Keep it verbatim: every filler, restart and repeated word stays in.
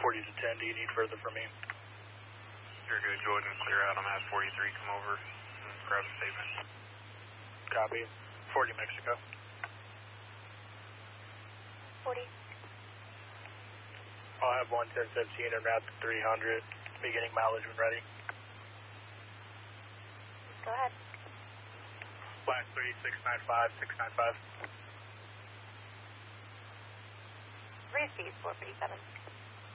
forty to ten, do you need further from me? You're good, go ahead and clear out. I'm at forty-three, come over and grab a statement. Copy. forty Mexico. forty. I'll have one ten fifteen and route to three hundred, beginning mileage when ready. Go ahead. Flash three six nine five, six nine five. Three speeds, four thirty-seven.